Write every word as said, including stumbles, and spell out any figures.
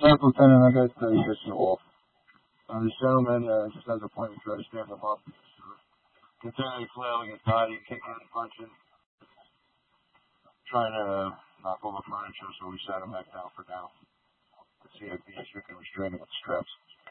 First Lieutenant, I got to tell you this off. Uh, this gentleman uh, just has a point to try to stand him up. Continually flailing his body, kicking and punching, trying to uh, knock over furniture, so we sat him back down for now. Let's see if we can restrain him with straps.